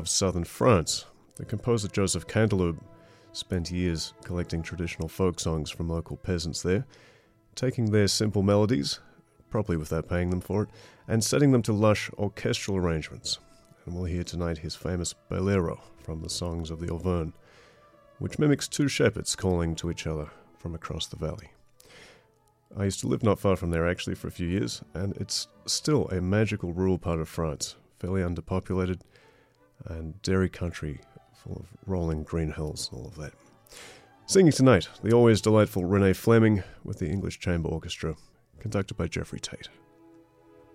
of southern France. The composer Joseph Canteloube spent years collecting traditional folk songs from local peasants there, taking their simple melodies, probably without paying them for it, and setting them to lush orchestral arrangements. And we'll hear tonight his famous Bolero from the Songs of the Auvergne, which mimics two shepherds calling to each other from across the valley. I used to live not far from there actually for a few years, and it's still a magical rural part of France, fairly underpopulated, and dairy country full of rolling green hills and all of that. Singing tonight, the always delightful Renee Fleming with the English Chamber Orchestra, conducted by Jeffrey Tate.